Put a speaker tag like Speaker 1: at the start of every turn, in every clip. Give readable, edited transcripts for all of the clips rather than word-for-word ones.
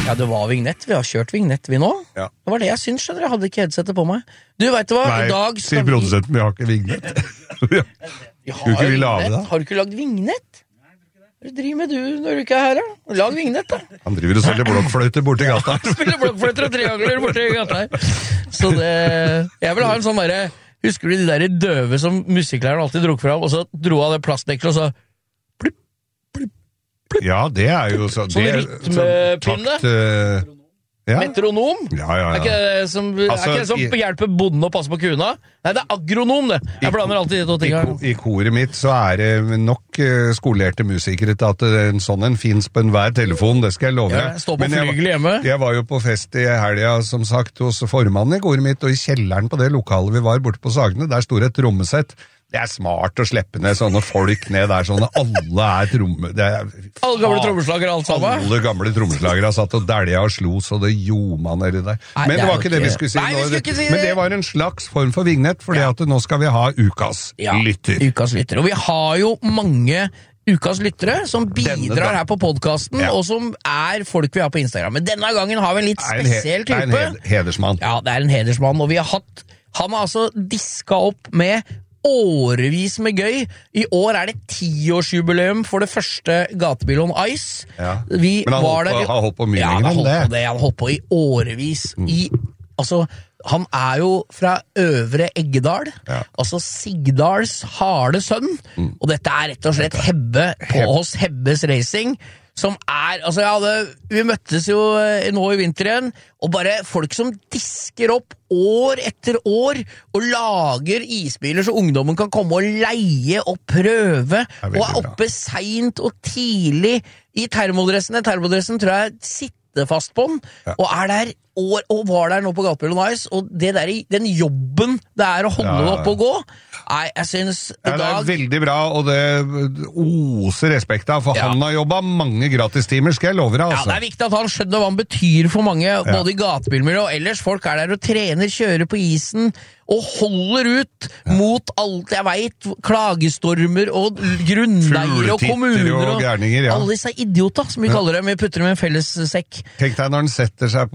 Speaker 1: Ja, det var vignett. Vi har kjørt vignett, vi nå.
Speaker 2: Ja.
Speaker 1: Det var det jeg syns, skjønner jeg. hadde ikke headsetet på meg. Du, vet du hva?
Speaker 2: Nei,
Speaker 1: I dag
Speaker 2: sier produsenten, vi har ikke vignett. Skulle ikke vi lage det?
Speaker 1: Har du ikke lagd vignett? Hva driver med du når du ikke er her, da? Lag vignett, da.
Speaker 2: Han driver og selger blokkfløyter borte i gata.
Speaker 1: Spiller blokkfløyter og triangler borte i gata her. Så det... Jeg vil ha en sånn derre... Husker du de der døve som musikklæreren alltid drog fram, og så dro av det plastdekkelet, og så... Plipp, plipp, plipp.
Speaker 2: Ja, det er jo så...
Speaker 1: Sånn rytmepinne.
Speaker 2: Ja.
Speaker 1: Metronom?
Speaker 2: Ja.
Speaker 1: Er ikke det som, er ikke det som hjelper bonden å passe på kuene? Nei, det er agronom, det. Jeg blander alltid de to tingene.
Speaker 2: I koret mitt så er det nok skolerte musikere til at en sånn en finnes på enhver telefon, det skal jeg love deg.
Speaker 1: Ja, stå på flygel hjemme.
Speaker 2: Jeg var jo på fest i helga, som sagt, hos formannen i koret mitt, og i kjelleren på det lokalet vi var borte på Sagene, der stod et trommesett. Det er smart å slippe ned sånne folk ned der, sånne alle er
Speaker 1: alle gamle trommeslagere, alt sammen?
Speaker 2: Alle gamle trommeslagere satt og dælja og slo, så det gjorde nedi der.
Speaker 1: Nei,
Speaker 2: men det var ikke det vi skulle si.
Speaker 1: Nei, vi skulle ikke si det.
Speaker 2: Men det var en slags form for vignett, fordi at nå skal vi ha ukas lytter.
Speaker 1: Ukas lytter. Og vi har jo mange ukas lyttere som bidrar her på podcasten, og som er folk vi har på Instagram. Men denne gangen har vi en litt spesiell type.
Speaker 2: Det er en hedersmann.
Speaker 1: Ja, det er en hedersmann, og vi har hatt, han har altså diska opp med årevis med gøy. I år er det 10-årsjubileum for det første gatebilen Ice.
Speaker 2: Ja.
Speaker 1: Men
Speaker 2: han har holdt på mye lenger enn det.
Speaker 1: Han har holdt på i årevis. Han er jo fra Øvre Eggedal, altså Sigdals harde sønn, og dette er rett og slett Hebbe på hos Hebbes Racing, som er, vi møttes jo nå i vinter igjen, og bare folk som disker opp år etter år, og lager isbiler så ungdommen kan komme og leie og prøve, og er oppe sent og tidlig i termodressen. Termodressen tror jeg sitter fast på den, og er der og var der nå på Gatebilen Ice, og det der, den jobben det er å holde det opp og gå, jeg synes i dag... Det er veldig bra, og det oser respekt av, for han har jobbet mange gratistimer, skal jeg love deg, altså. Ja, det er viktig at han skjønner hva han betyr for mange, både i gatebilmiljø og ellers. Folk er der og trener, kjører på isen, og holder ut mot alt jeg vet, klagestormer og grunnleier og kommuner og
Speaker 2: gærninger,
Speaker 1: alle disse idioter, som vi kaller dem. Vi putter dem i en felles sekk.
Speaker 2: Tenk deg når han setter seg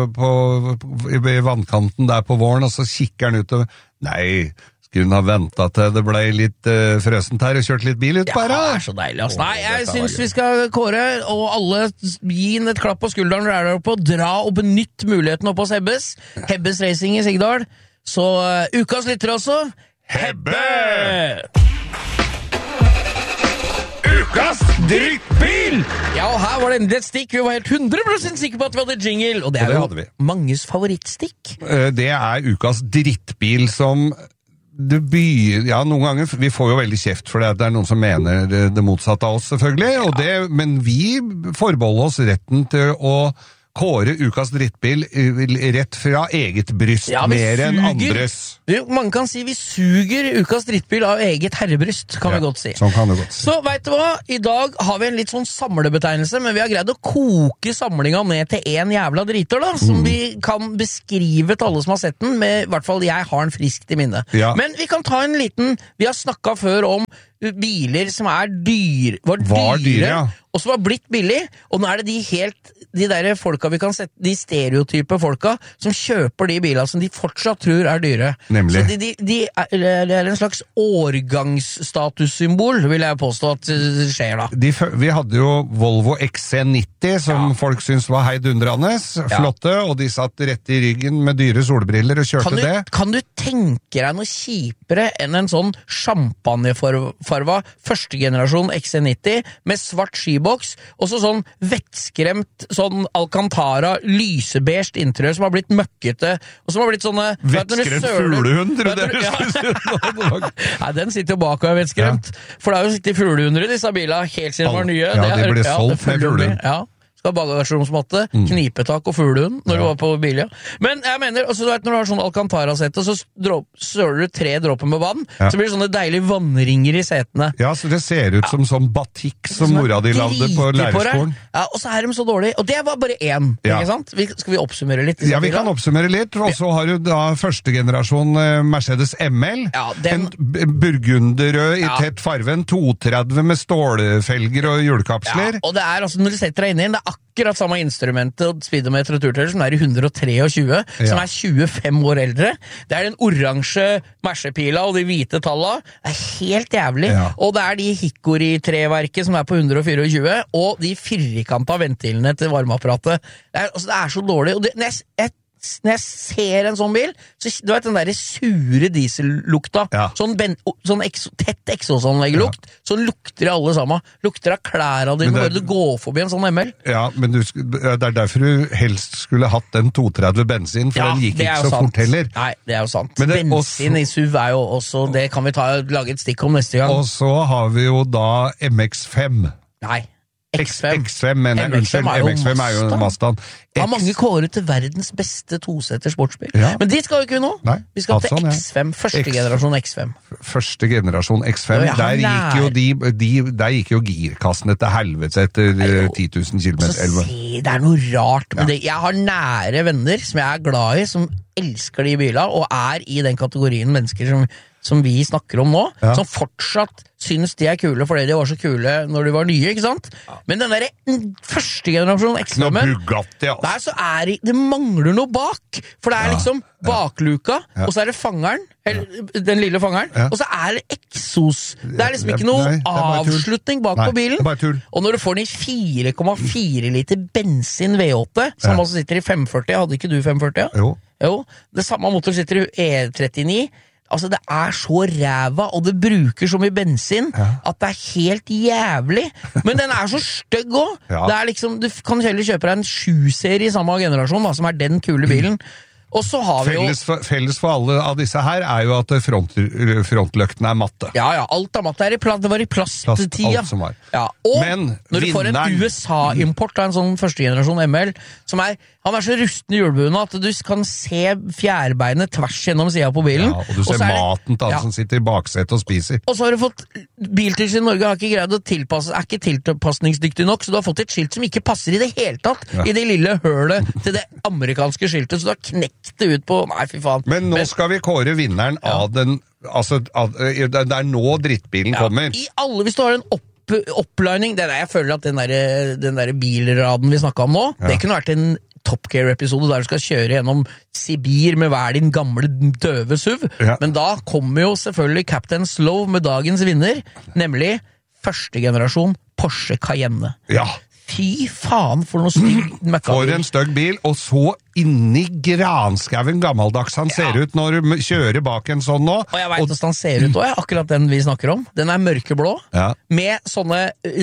Speaker 2: i vannkanten der på våren, og så kikker han ut og nei, skulle han ha ventet til det ble litt frøsent her og kjørt litt bil ut på her?
Speaker 1: Ja, det er så deilig. Altså. Nei, jeg synes vi skal kåre, og alle gi inn et klapp på skulderen når der oppe, og dra og benytt muligheten oppe hos Hebbes. Hebbes Racing i Sigdal. Så ukas lytter også, Hebbe! Ukas drittbil! Ja, og her var det endelig et stikk. Vi var helt 100% sikre på at vi hadde jingle, og det er jo manges favorittstikk.
Speaker 2: Det er ukas drittbil som noen ganger, vi får jo veldig kjeft for det er noen som mener det motsatte av oss selvfølgelig, men vi forbeholder oss retten til å kåre ukas drittbil rett fra eget bryst, mer enn andres.
Speaker 1: Man kan si vi suger ukas drittbil av eget herrebryst, kan vi godt si.
Speaker 2: Sånn kan du godt si.
Speaker 1: Så vet du hva, i dag har vi en litt sånn samlebetegnelse, men vi har greid å koke samlinga ned til en jævla driter da, som vi kan beskrive til alle som har sett den, med i hvert fall jeg har den friskt i minne. Men vi kan ta en liten, vi har snakket før om biler som var dyre, og som var blitt billig, og nå er det de der folka vi kan sette, de stereotype folka som kjøper de bilene som de fortsatt tror er dyre.
Speaker 2: Nemlig.
Speaker 1: Så det er en slags årgangsstatussymbol, vil jeg påstå at det skjer da.
Speaker 2: Vi hadde jo Volvo XC90 som folk syntes var heidundrende, flotte, og de satt rett i ryggen med dyre solbriller og kjørte det.
Speaker 1: Kan du tenke deg noe kjipere enn en sånn champagnefarva første generasjon XC90 med svart skiboks, og så sånn vettskremt sånn Alcantara lyseberst interiør som har blitt møkkete, og som har blitt sånne
Speaker 2: vettskremt fuglehund,
Speaker 1: Nei, den sitter jo bak og er vettskremt, for det har jo sittet fuglehunder i disse bilene helt siden de var nye.
Speaker 2: Ja, de ble solgt med fuglehund.
Speaker 1: Ja. Bagasjeromsmatte, knipetak og fuglehund når du var på bilen. Men jeg mener, altså, når du har sånn Alcantara-sete, så søler du 3 dråper med vann, så blir det sånne deilige vannringer i setene.
Speaker 2: Ja, så det ser ut som sånn batikk som mora di lagde på lærerskolen.
Speaker 1: Ja, og så er de så dårlige. Og det var bare én, ikke sant? Skal vi oppsummere litt?
Speaker 2: Ja, vi kan oppsummere litt. Og så har du da første generasjon Mercedes ML, en burgunderrød i tett farve, en 230 med stålfelger og hjulkapsler.
Speaker 1: Ja, og det er altså, når du setter deg inn i den, det er akkurat samme instrumentet og speedometer og turteller som er i 123, som er 25 år eldre. Det er den oransje mersepila og de hvite tallene. Det er helt jævlig. Og det er de Hickory-treverket som er på 124, og de firkanta ventilene til varmeapparatet. Det er så dårlig. Og når jeg ser en sånn bil, så du vet den der sure diesellukta, sånn tett eksosonleggelukt, så lukter det alle sammen. Lukter av klærne dine når du går forbi en sånn ML.
Speaker 2: Ja, men det er derfor du helst skulle hatt den 230 bensin, for den gikk ikke så fort heller.
Speaker 1: Nei, det er jo sant. Bensin i SUV er jo også, det kan vi lage et stikk om neste gang.
Speaker 2: Og så har vi jo da MX-5.
Speaker 1: Nei. X5,
Speaker 2: mener jeg. MX5 er jo Mazdaen.
Speaker 1: Har mange kåret til verdens beste tosetter sportsbil. Men dit skal vi ikke nå. Vi skal til X5, første generasjon X5.
Speaker 2: Første generasjon X5, der gikk jo girkassene til helvete etter 10 000 kilometer.
Speaker 1: Det er noe rart med det. Jeg har nære venner som jeg er glad i, som elsker de bilene, og er i den kategorien mennesker som vi snakker om nå, som fortsatt synes de er kule fordi de var så kule når de var nye, ikke sant? Men den der første generasjonen X5-en, der så det mangler noe bak, for det er liksom bakluka, og så er det fangeren, den lille fangeren, og så er det eksos. Det er liksom ikke noe avslutning bak på bilen. Og når du får den i 4,4 liter bensin V8, som også sitter i 540, hadde ikke du 540? Jo, det samme motor sitter i E39. Altså, det er så ræva, og det bruker så mye bensin at det er helt jævlig. Men den er så stygg også. Det er liksom, du kan heller kjøpe deg en 7-serie i samme generasjon, da, som er den kule bilen. Og så har vi
Speaker 2: Felles for alle av disse her er jo at frontløktene er matte.
Speaker 1: Ja, alt er matte. Det var i plasttida. Og
Speaker 2: men
Speaker 1: når du får en USA-import av en sånn første generasjon ML, han er så rusten i hjulbuene at du kan se fjærbeinet tvers gjennom siden på bilen.
Speaker 2: Og du ser maten til han som sitter i baksetet og spiser.
Speaker 1: Og så har du fått Biltilsynet i Norge har ikke greid å tilpasse, er ikke tilpasningsdyktig nok, så du har fått et skilt som ikke passer i det hele tatt i det lille hølet til det amerikanske skiltet, så du har knekt det ut på, nei fy faen.
Speaker 2: Men nå skal vi kåre vinneren av den, altså det er nå drittbilen kommer.
Speaker 1: I alle, hvis du har en opplining, jeg føler at den der bilraden vi snakket om nå, det kunne vært en Top Gear-episode der du skal kjøre gjennom Sibir med hver din gamle døve SUV, men da kommer jo selvfølgelig Captain Slow med dagens vinner, nemlig første generasjon Porsche Cayenne. Fy faen for noe stygg møkkabil.
Speaker 2: For en stygg bil, og så inni granskauen gammeldags han ser ut når du kjører bak en sånn nå.
Speaker 1: Og jeg vet hvordan han ser ut også, akkurat den vi snakker om. Den er mørkeblå, med sånne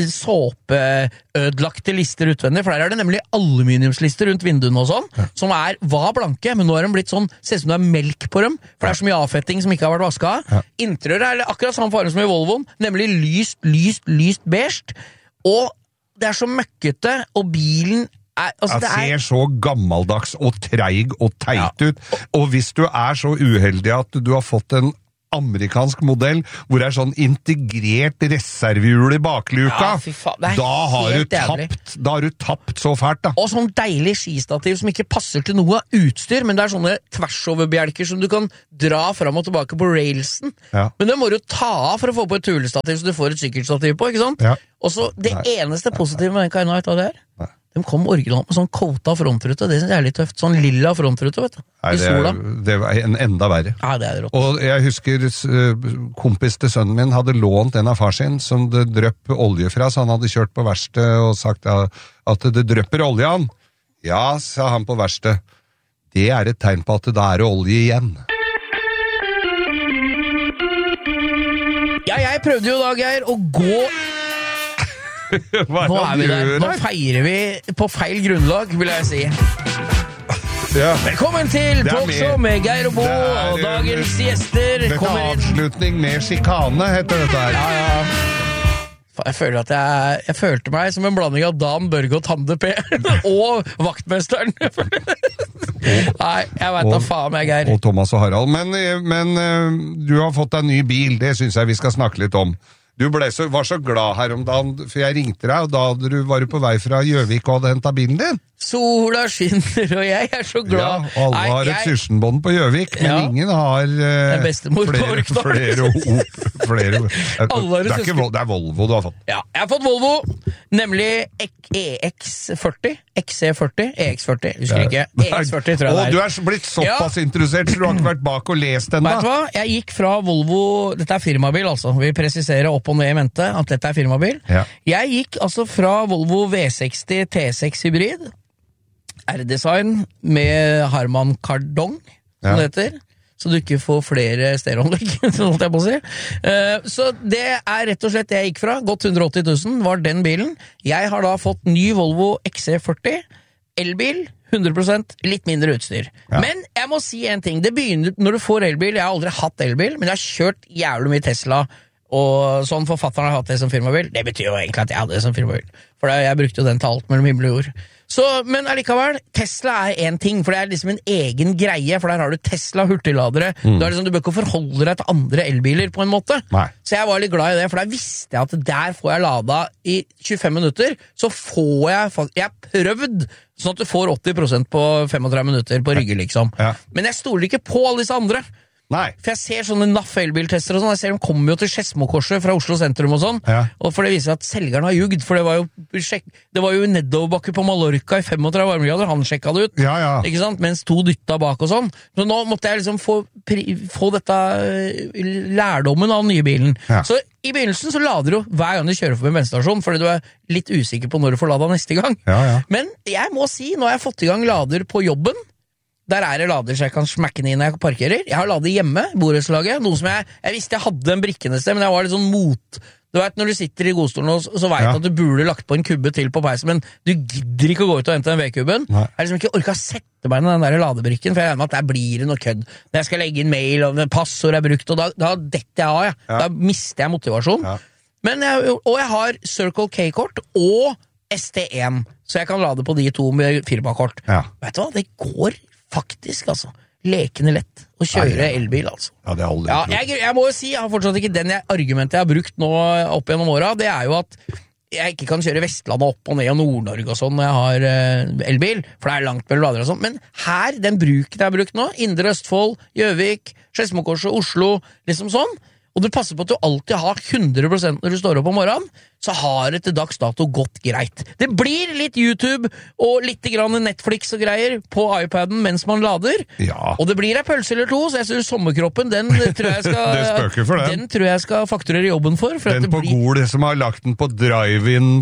Speaker 1: såpeødelagte lister utvendig, for der er det nemlig aluminiumslister rundt vinduene og sånn, som var blanke, men nå er de blitt sånn, ser ut som det er melk på dem, for det er så mye avfetting som ikke har vært vasket. Interiøret er akkurat samme farge som i Volvoen, nemlig lyst beige, og det er så møkkete, og bilen
Speaker 2: det ser så gammeldags og treig og teit ut, og hvis du er så uheldig at du har fått en amerikansk modell, hvor det er sånn integrert reservehjul i bakluka, da har du tapt så fælt da.
Speaker 1: Og sånn deilig skistativ som ikke passer til noe utstyr, men det er sånne tversoverbjelker som du kan dra fram og tilbake på railsen. Men det må du ta av for å få på et tulestativ, så du får et sykkelstativ på, ikke sant? Og så det eneste positive med den Cayenne, vet du hva det er? De kom originalt med sånn kåta frontrute, det synes jeg er litt tøft. Sånn lilla frontrute, vet du. I sola.
Speaker 2: Det var enda verre.
Speaker 1: Ja, det er rått.
Speaker 2: Og jeg husker kompis til sønnen min hadde lånt en av far sin som det drøpp olje fra, så han hadde kjørt på verksted og sagt at det drøpper olje han. Ja, sa han på verksted. Det er et tegn på at det da er olje igjen.
Speaker 1: Ja, jeg prøvde jo da, Geir, å gå... Nå er vi der. Nå feirer vi på feil grunnlag, vil jeg si. Velkommen til Talkshow med Geir og Bo, og dagens gjester kommer inn.
Speaker 2: Avslutning med skikane, heter dette her.
Speaker 1: Jeg føler at jeg følte meg som en blanding av Dan Børge og Tande P og vaktmesteren. Nei, jeg vet da faen meg, Geir.
Speaker 2: Og Thomas og Harald. Men du har fått deg en ny bil, det synes jeg vi skal snakke litt om. Du var så glad her om dagen, for jeg ringte deg, og da var du på vei fra Gjøvik og hadde hentet bilen din.
Speaker 1: Sola skinner, og jeg så glad.
Speaker 2: Ja, alle har et syssenbånd på Gjøvik, men ingen har flere det Volvo du har fått.
Speaker 1: Ja, jeg har fått Volvo, nemlig EX40, XC40, EX40, husker ikke. EX40 tror jeg det er.
Speaker 2: Du er blitt såpass interessert, så du har ikke vært bak og lest den da.
Speaker 1: Vet du hva? Jeg gikk fra Volvo, dette er firmabil altså, vi presiserer opp og ned i mente at dette er firmabil. Ja. Jeg gikk altså fra Volvo V60 T6 hybrid, R-design med Harman Kardon, som det heter, så du ikke får flere stereoanlegg, sånn jeg må si. Så det er rett og slett det jeg gikk fra, godt 180 000 var den bilen. Jeg har da fått ny Volvo XC40, elbil, 100%, litt mindre utstyr. Ja. Men jeg må si en ting, det begynner når du får elbil, jeg har aldri hatt elbil, men jeg har kjørt jævlig mye Tesla, og sånn forfatteren har hatt det som firmabil. Det betyr jo egentlig at jeg hadde det som firmabil, for jeg brukte jo den til alt mellom himmel og jord. Så, men allikevel, Tesla er en ting, for det er liksom en egen greie, for der har du Tesla hurtigladere, du bør ikke forholde deg til andre elbiler på en måte.
Speaker 2: Nei.
Speaker 1: Så jeg var litt glad i det, for der visste jeg at der får jeg lada i 25 minutter, så får jeg har prøvd sånn at du får 80% på 35 minutter på rygge liksom. Ja. Men jeg stoler ikke på alle disse andre.
Speaker 2: Nei.
Speaker 1: For jeg ser sånne NAF-elbiltester og sånn, jeg ser de kommer jo til Skedsmokorset fra Oslo sentrum og sånn, og for det viser at selgeren har jugd, for det var jo nedoverbakke på Mallorca i 35 varmegrader, han sjekka det ut, ikke sant, mens to dytta bak og sånn, så nå måtte jeg liksom få dette lærdommen av den nye bilen. Så i begynnelsen så lader du hver gang du kjører forbi en bensinstasjon, fordi du er litt usikker på når du får lada neste gang. Men jeg må si, nå har jeg fått i gang lader på jobben, der er det lader så jeg kan smekke den inn når jeg parkerer. Jeg har lader hjemme, borettslaget, noe som jeg visste jeg hadde en brikkende sted, men jeg var litt sånn du vet, når du sitter i godstolen, så vet du at du burde lagt på en kubbe til på peisen, men du gidder ikke å gå ut og hente den V-kubben. Jeg har liksom ikke orket å sette meg i den der ladebrikken, for jeg regner med at der blir det noe kødd. Når jeg skal legge inn mail, og passord er brukt, og da detter jeg av, da mister jeg motivasjon. Men jeg har Circle K-kort og ST1, så jeg kan lade på de to med firmakort. Vet du hva, det går faktisk, altså. Lekende lett å kjøre elbil, altså.
Speaker 2: Ja, det er aldri
Speaker 1: jeg må jo si, jeg har fortsatt ikke den argumentet jeg har brukt nå opp gjennom åra, det er jo at jeg ikke kan kjøre Vestlandet opp og ned og Nord-Norge og sånn når jeg har elbil, for det er langt mellom lader og sånn, men her, den bruken jeg har brukt nå, Indre Østfold, Gjøvik, Skedsmokorset, Oslo, liksom sånn, og du passer på at du alltid har 100% når du står opp om morgenen, så har det til dags dato gått greit. Det blir litt YouTube og litt grann Netflix og greier på iPaden mens man lader, og det blir en pølse eller to, så jeg synes sommerkroppen, den tror jeg skal
Speaker 2: det spøker for den.
Speaker 1: Den tror jeg skal fakturere jobben for
Speaker 2: den på Gol, som har lagt den på drive-in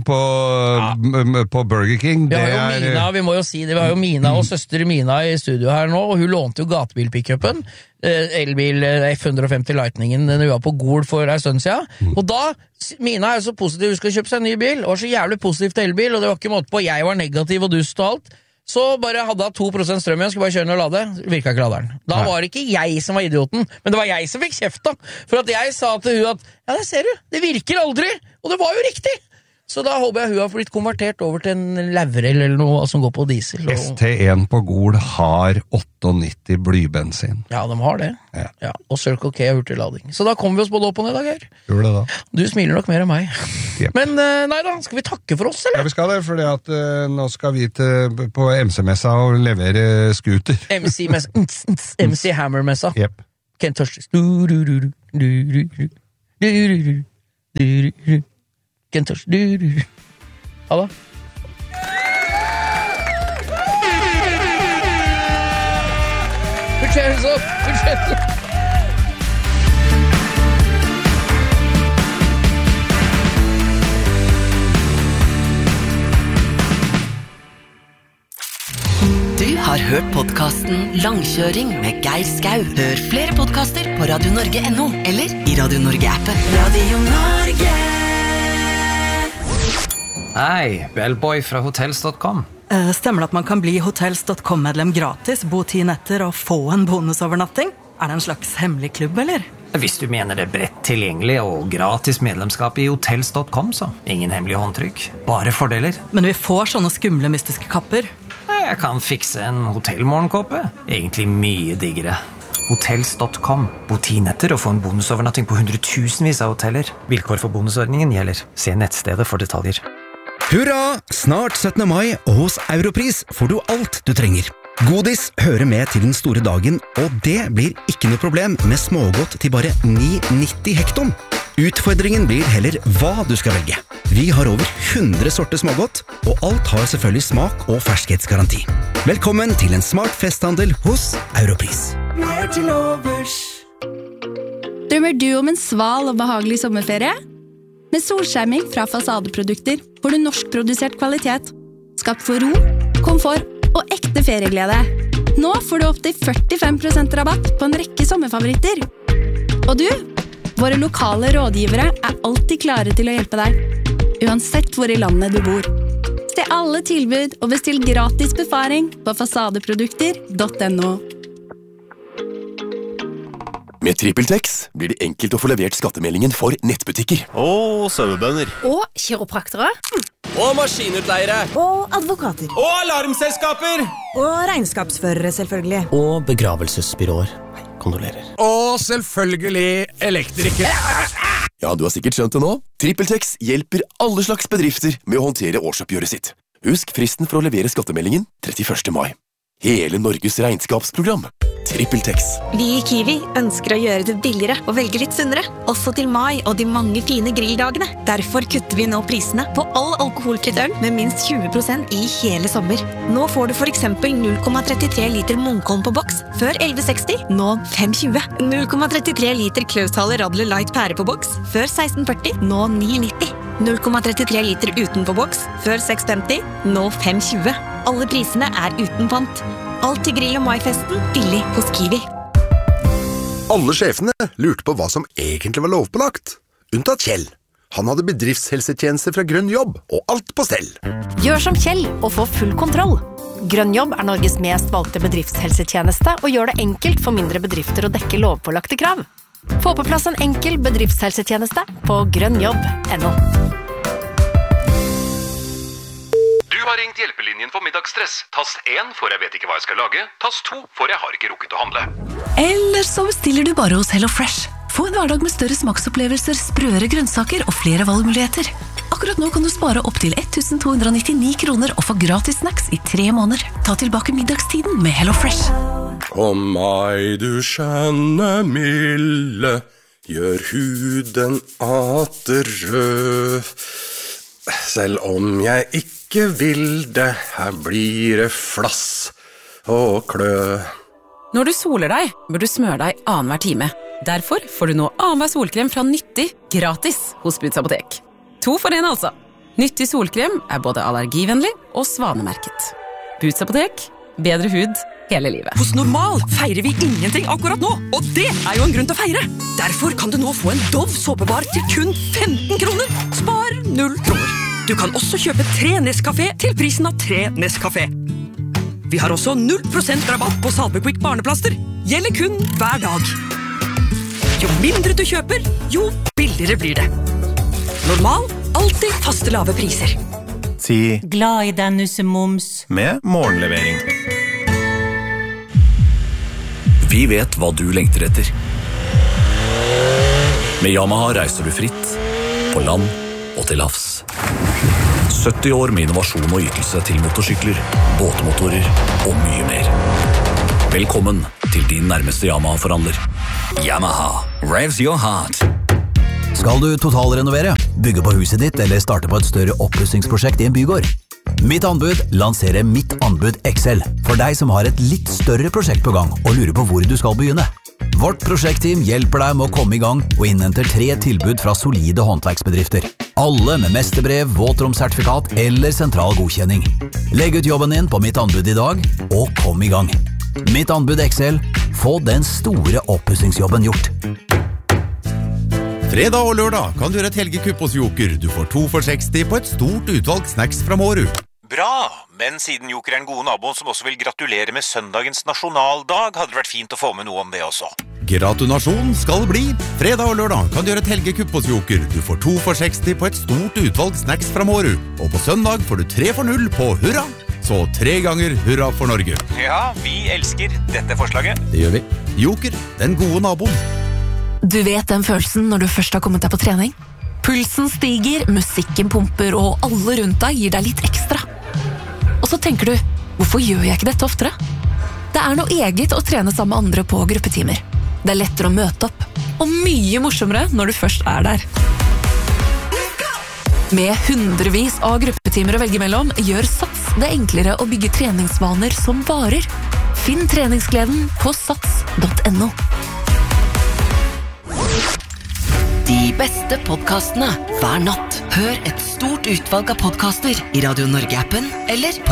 Speaker 2: på Burger King,
Speaker 1: det er Mina, vi må jo si det, vi har jo Mina og søster Mina i studio her nå, og hun lånte jo gatebil-pickupen, elbil F150 Lightningen, den var på Gol for en stund siden, og da Mina er jo så positiv, hun skal kjøpe seg en ny bil, og var så jævlig positiv til elbil, og det var ikke måte på, jeg var negativ og dust og alt, så bare hadde jeg 2% strøm igjen, skulle bare kjøre ned og lade, virket ikke laderen. Da var det ikke jeg som var idioten, men det var jeg som fikk kjeft da, for at jeg sa til hun at, ja det ser du, det virker aldri, og det var jo riktig. Så da håper jeg hun har blitt konvertert over til en Lavrel eller noe som går på diesel.
Speaker 2: ST1 på Gol har 98 blybensin.
Speaker 1: Ja, de har det. Ja. Og Circle K har hurtiglading. Så da kommer vi oss både opp og ned, Geir.
Speaker 2: Gjør det da.
Speaker 1: Du smiler nok mer enn meg. Yep. Men nei da, skal vi takke for oss, eller?
Speaker 2: Ja, vi skal det, fordi at nå skal vi på MC-messa og levere scooter.
Speaker 1: MC Hammer-messa.
Speaker 2: Yep.
Speaker 1: Can't touch this. Can't touch. Ha da. Put your hands up. Put your hands up.
Speaker 3: Du har hørt podcasten Langkjøring med Geir Skau. Hør flere podcaster på radionorge.no eller i Radio Norge-appen. Radio Norge.
Speaker 4: Hei, Bellboy fra hotels.com.
Speaker 5: Stemmer det at man kan bli hotels.com-medlem gratis, bo 10 netter og få en bonusovernatting? Er det en slags hemmelig klubb, eller?
Speaker 4: Hvis du mener det er bredt tilgjengelig og gratis medlemskap i hotels.com, så ingen hemmelig håndtrykk, bare fordeler.
Speaker 5: Men vi får sånne skumle mystiske kapper.
Speaker 4: Jeg kan fikse en hotellmorgenkåpe. Egentlig mye diggere. Hotels.com. Bo 10 netter og få en bonusovernatting på 100 000 av hoteller. Vilkår for bonusordningen gjelder. Se nettstedet for detaljer.
Speaker 6: Hurra! Snart 17. mai, og hos Europris får du alt du trenger. Godis hører med til den store dagen, og det blir ikke noe problem med smågodt til bare 9,90 hekton. Utfordringen blir heller hva du skal velge. Vi har over 100 sorter smågodt, og alt har selvfølgelig smak og ferskhetsgaranti. Velkommen til en smart festhandel hos Europris.
Speaker 7: Mer til overs.
Speaker 8: Drømmer du om en sval og behagelig sommerferie? Med solskjerming fra Fasadeprodukter får du norskprodusert kvalitet, skapt for ro, komfort og ekte ferieglede. Nå får du opp til 45% rabatt på en rekke sommerfavoritter. Og du, våre lokale rådgivere er alltid klare til å hjelpe deg, uansett hvor i landet du bor. Se alle tilbud og bestill gratis befaring på fasadeprodukter.no.
Speaker 9: Med TrippelTex blir det enkelt å få levert skattemeldingen for nettbutikker.
Speaker 10: Og sauebønder.
Speaker 11: Og kiropraktere.
Speaker 10: Og maskinutleiere.
Speaker 12: Og advokater.
Speaker 10: Og alarmselskaper.
Speaker 12: Og regnskapsførere, selvfølgelig.
Speaker 13: Og begravelsesbyråer. Kondolerer.
Speaker 10: Og selvfølgelig elektrikere.
Speaker 9: Ja, du har sikkert skjønt det nå. TrippelTex hjelper alle slags bedrifter med å håndtere årsoppgjøret sitt. Husk fristen for å levere skattemeldingen 31. mai. Hele Norges regnskapsprogram. TrippelTex.
Speaker 14: Vi i Kiwi ønsker å gjøre det billigere og velge litt sunnere. Også til mai og de mange fine grilldagene. Derfor kutter vi nå prisene på all alkoholfritt øl med minst 20% i hele sommer. Nå får du for eksempel 0,33 liter Munkholm på boks før 11,60, nå 5,20. 0,33 liter Klausthaler Radler Light pære på boks før 16,40, nå 9,90. 0,33 liter uten på boks før 6,50, nå 5,20. Alle prisene er uten pant. Alt til grill- og maifesten billig hos Kiwi.
Speaker 15: Alle sjefene lurte på hva som egentlig var lovpålagt. Unntatt Kjell. Han hadde bedriftshelsetjenester fra Grønn Jobb, og alt på stell.
Speaker 16: Gjør som Kjell og få full kontroll. Grønn Jobb er Norges mest valgte bedriftshelsetjeneste og gjør det enkelt for mindre bedrifter å dekke lovpålagte krav. Få på plass en enkel bedriftshelsetjeneste på grønnjobb.no.
Speaker 17: Du har ringt hjelpelinjen for middagsstress. Tast 1 for jeg vet ikke hva jeg skal lage. Tast 2 for jeg har ikke rukket å handle.
Speaker 18: Eller så bestiller du bare hos HelloFresh. Få en hverdag med større smaksopplevelser, sprøere grønnsaker og flere valgmuligheter. Akkurat nå kan du spare opp til 1299 kroner og få gratis snacks i 3 måneder. Ta tilbake middagstiden med HelloFresh.
Speaker 19: Om meg du skjønne milde, gjør huden atter rød. Selv om jeg ikke vil det, her blir det flass og klø.
Speaker 20: Når du soler deg, bør du smøre deg annenhver time. Derfor får du nå annenhver solkrem fra Nyttig gratis hos Boots Apotek. 2 for 1 altså. Nyttig solkrem er både allergivennlig og svanemerket. Boots Apotek, bedre hud hele livet.
Speaker 21: Hos Normal feirer vi ingenting akkurat nå, og det er jo en grunn til å feire. Derfor kan du nå få en Dove såpebar til kun 15 kroner. Spar 0 kroner. Du kan også kjøpe 3 Nescafé til prisen av 3 Nescafé. Vi har også 0% rabatt på Salvequick barneplaster. Gjelder kun hver dag. Jo mindre du kjøper, jo billigere blir det. Normal, alltid faste lave priser.
Speaker 22: Si
Speaker 23: glad i den Nussemums
Speaker 22: med morgenlevering.
Speaker 24: Vi vet hva du lengter etter. Med Yamaha reiser du fritt, på land og til havs. 70 år med innovasjon og ytelse til motorsykler, båtmotorer og mye mer. Velkommen til din nærmeste Yamaha-forhandler. Yamaha, revs your heart.
Speaker 25: Skal du totalrenovere, bygge på huset ditt eller starte på et større oppussingsprosjekt i en bygård? Mitt anbud lanserer Mitt anbud XL for deg som har et litt større prosjekt på gang og lurer på hvor du skal begynne. Vårt prosjektteam hjelper deg med å komme i gang og innhenter 3 tilbud fra solide håndverksbedrifter. Alle med mesterbrev, våtromsertifikat eller sentral godkjenning. Legg ut jobben din på Mitt anbud i dag, og kom i gang. Mitt anbud XL. Få den store oppussingsjobben gjort.
Speaker 26: Fredag og lørdag kan du gjøre et helgekupp hos Joker. Du får 2 for 60 på et stort utvalg snacks fra Mårud.
Speaker 27: Bra, men siden Joker er en god nabo som også vil gratulere med søndagens nasjonaldag, hadde det vært fint å få med noe om det også.
Speaker 26: Gratulasjon skal bli. Fredag og lørdag kan du gjøre et helgekupp hos Joker. Du får 2 for 60 på et stort utvalg snacks fra Mårud. Og på søndag får du 3 for 0 på hurra. Så 3 ganger hurra for Norge.
Speaker 27: Ja, vi elsker dette forslaget.
Speaker 26: Det gjør vi. Joker, den gode naboen.
Speaker 18: Du vet den følelsen når du først har kommet deg på trening? Pulsen stiger, musikken pumper, og alle rundt deg gir deg litt ekstra. Og så tenker du, hvorfor gjør jeg ikke dette oftere? Det noe eget å trene sammen med andre på gruppetimer. Det lettere å møte opp, og mye morsommere når du først der. Med hundrevis av gruppetimer å velge mellom, gjør Sats det enklere å bygge treningsvaner som varer. Finn treningsgleden på sats.no.
Speaker 1: De beste podcastene hver natt. Hør et stort utvalg av podcaster i Radio Norge-appen eller på